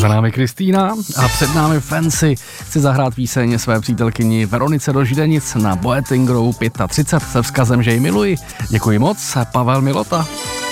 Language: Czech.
Za námi Kristýna a před námi Fancy. Chci zahrát píseň své přítelkyni Veronice do Židenic na Boeting Row 35 se vzkazem, že ji miluji. Děkuji moc, Pavel Milota.